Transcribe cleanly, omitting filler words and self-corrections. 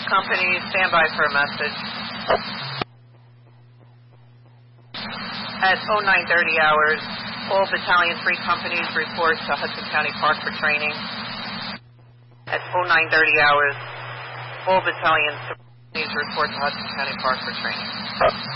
companies, stand by for a message. At 0930 hours, all Battalion 3 companies report to Hudson County Park for training. At 0930 hours, all Battalion 3 companies report to Hudson County Park for training.